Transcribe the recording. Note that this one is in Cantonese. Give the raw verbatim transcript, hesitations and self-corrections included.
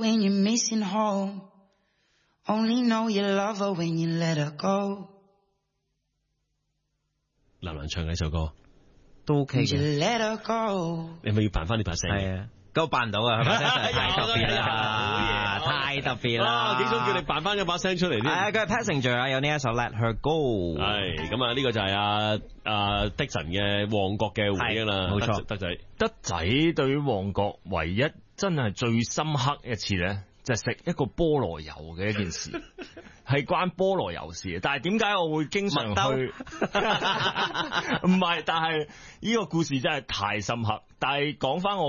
when you're missing home. Only know you love her when you let her go. 難唔難唱嘅呢首歌？ 都 OK 嘅。 You let her go. 你係咪要扮翻呢把聲？ 係啊，咁我扮唔到啊，係咪？太特別啦，太特別啦！ 幾想叫你扮翻一把聲出嚟添。係啊，佢係 Passenger 啊，有呢一首 Let Her Go。 係咁啊，呢個就係阿阿的神嘅旺角嘅回憶啦。 冇錯， 德仔， 德仔對於旺角唯一真係最深刻一次咧，就係食一個菠蘿油嘅一件事，係關菠蘿油事嘅。但係點解我會經常去？唔係，但係呢個故事真係太深刻。但係講翻我。